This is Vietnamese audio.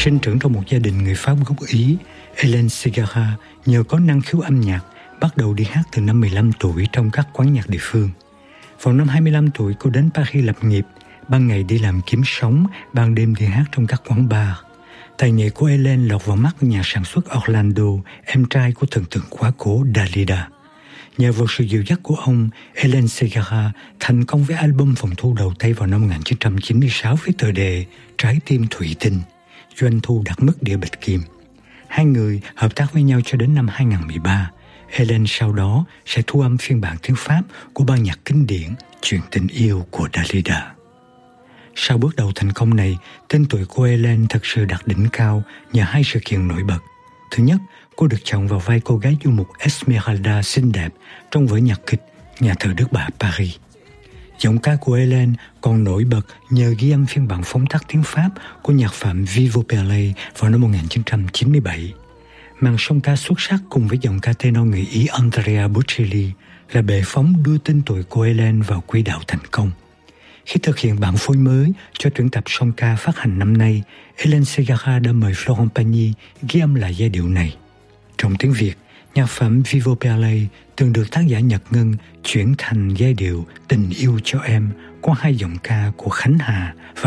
Sinh trưởng trong một gia đình người Pháp gốc Ý, Hélène Ségara nhờ có năng khiếu âm nhạc bắt đầu đi hát từ năm 15 tuổi trong các quán nhạc địa phương. Vào năm 25 tuổi, cô đến Paris lập nghiệp, ban ngày đi làm kiếm sống, ban đêm đi hát trong các quán bar. Tài nghệ của Hélène lọt vào mắt của nhà sản xuất Orlando, em trai của thần tượng quá cố Dalida. Nhờ vào sự dìu dắt của ông, Hélène Ségara thành công với album phòng thu đầu tay vào năm 1996 với tựa đề Trái tim thủy tinh, doanh thu đạt mức đĩa bạch kim. Hai người hợp tác với nhau cho đến năm 2013. Hélène sau đó sẽ thu âm phiên bản tiếng Pháp của ban nhạc kinh điển Chuyện tình yêu của Dalida. Sau bước đầu thành công này, tên tuổi của Hélène thật sự đạt đỉnh cao nhờ hai sự kiện nổi bật. Thứ nhất, cô được chọn vào vai cô gái du mục Esmeralda xinh đẹp trong vở nhạc kịch Nhà thờ Đức Bà Paris. Giọng ca của Hélène còn nổi bật nhờ ghi âm phiên bản phóng tác tiếng Pháp của nhạc phẩm Vivo Perley vào năm 1997. Màn song ca xuất sắc cùng với giọng ca tenor người Ý Andrea Bocelli là bệ phóng đưa tên tuổi của Hélène vào quỹ đạo thành công. Khi thực hiện bản phối mới cho tuyển tập song ca phát hành năm nay, Hélène Ségara đã mời Florent Pagny ghi âm lại giai điệu này. Trong tiếng Việt, nhạc phẩm Vivo Perley từng được tác giả Nhật Ngân chuyển thành giai điệu Tình yêu cho em qua hai giọng ca của Khánh Hà và